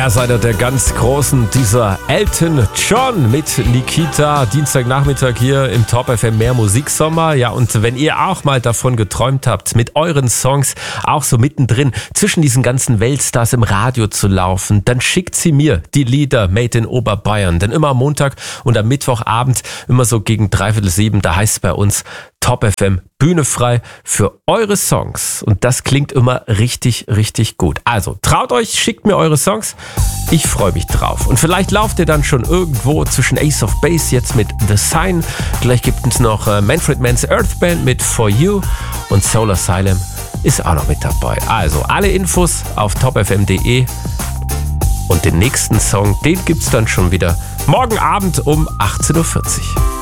Er ist einer der ganz Großen, dieser Elton John mit Nikita. Dienstagnachmittag hier im Top FM Mehr Musiksommer. Ja, und wenn ihr auch mal davon geträumt habt, mit euren Songs auch so mittendrin zwischen diesen ganzen Weltstars im Radio zu laufen, dann schickt sie mir, die Lieder Made in Oberbayern. Denn immer am Montag und am Mittwochabend, immer so gegen 6:45, da heißt es bei uns Top FM Bühne frei für eure Songs. Und das klingt immer richtig, richtig gut. Also traut euch, schickt mir eure Songs. Ich freue mich drauf. Und vielleicht lauft ihr dann schon irgendwo zwischen Ace of Base jetzt mit The Sign. Gleich gibt es noch Manfred Mann's Earth Band mit For You. Und Soul Asylum ist auch noch mit dabei. Also alle Infos auf topfm.de. Und den nächsten Song, den gibt's dann schon wieder morgen Abend um 18:40 Uhr.